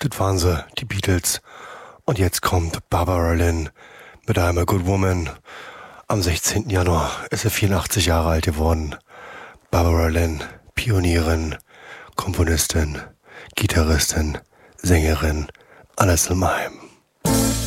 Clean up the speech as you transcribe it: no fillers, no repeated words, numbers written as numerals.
das waren sie, die Beatles. Und jetzt kommt Barbara Lynn mit I'm a Good Woman. Am 16. Januar ist sie 84 Jahre alt geworden. Barbara Lynn, Pionierin, Komponistin, Gitarristin, Sängerin, alles in meinem.